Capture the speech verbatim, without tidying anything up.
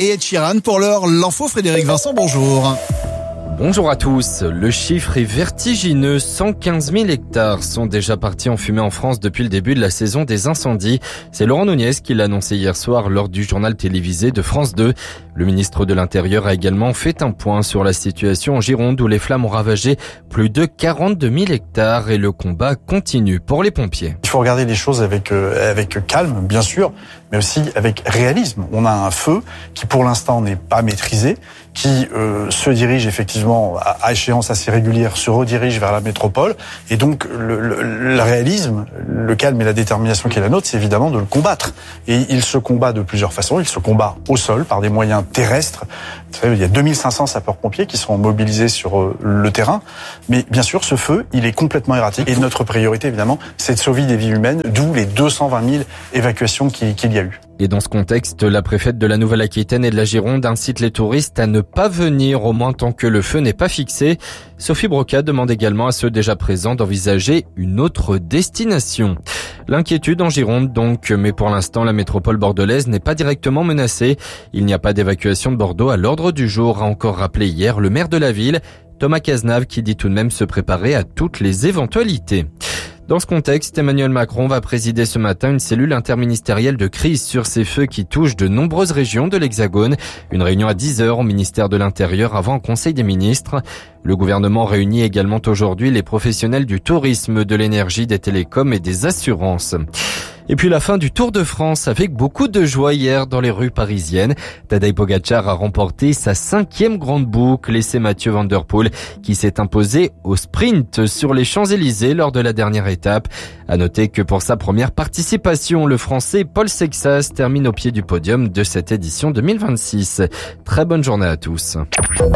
et Ed Sheeran. Pour l'heure, l'info, Frédéric Vincent, bonjour. Bonjour à tous. Le chiffre est vertigineux. cent quinze mille hectares sont déjà partis en fumée en France depuis le début de la saison des incendies. C'est Laurent Nunez qui l'a annoncé hier soir lors du journal télévisé de France deux. Le ministre de l'Intérieur a également fait un point sur la situation en Gironde où les flammes ont ravagé plus de quarante-deux mille hectares et le combat continue pour les pompiers. Il faut regarder les choses avec, euh, avec calme, bien sûr, mais aussi avec réalisme. On a un feu qui, pour l'instant, n'est pas maîtrisé, qui euh, se dirige effectivement à, à échéance assez régulière, se redirige vers la métropole. Et donc, le, le, le réalisme, le calme et la détermination qui est la nôtre, c'est évidemment de le combattre. Et il se combat de plusieurs façons. Il se combat au sol par des moyens terrestres. Vous savez, il y a deux mille cinq cents sapeurs-pompiers qui sont mobilisés sur euh, le terrain. Mais bien sûr, ce feu, il est complètement erratique. Et notre priorité, évidemment, c'est de sauver des vies humaines, d'où les deux cent vingt mille évacuations qu'il, qu'il y a eu. Et dans ce contexte, la préfète de la Nouvelle-Aquitaine et de la Gironde incite les touristes à ne pas venir au moins tant que le feu n'est pas fixé. Sophie Broca demande également à ceux déjà présents d'envisager une autre destination. L'inquiétude en Gironde donc, mais pour l'instant la métropole bordelaise n'est pas directement menacée. Il n'y a pas d'évacuation de Bordeaux à l'ordre du jour, a encore rappelé hier le maire de la ville, Thomas Cazenave, qui dit tout de même se préparer à toutes les éventualités. Dans ce contexte, Emmanuel Macron va présider ce matin une cellule interministérielle de crise sur ces feux qui touchent de nombreuses régions de l'Hexagone. Une réunion à dix heures au ministère de l'Intérieur avant un conseil des ministres. Le gouvernement réunit également aujourd'hui les professionnels du tourisme, de l'énergie, des télécoms et des assurances. Et puis la fin du Tour de France avec beaucoup de joie hier dans les rues parisiennes. Tadej Pogačar a remporté sa cinquième grande boucle et c'est Mathieu Van Der Poel qui s'est imposé au sprint sur les Champs-Élysées lors de la dernière étape. À noter que pour sa première participation, le Français Paul Sexas termine au pied du podium de cette édition deux mille vingt-six. Très bonne journée à tous.